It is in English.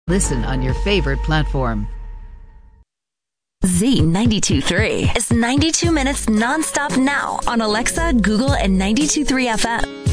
Listen on your favorite platform. Z92.3 is 92 minutes nonstop now on Alexa, Google, and 92.3 FM.